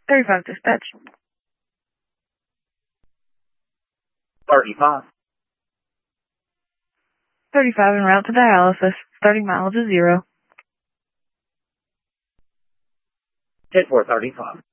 35 dispatch. 35. 35 en route to dialysis. Starting mileage is 0. Hit 435.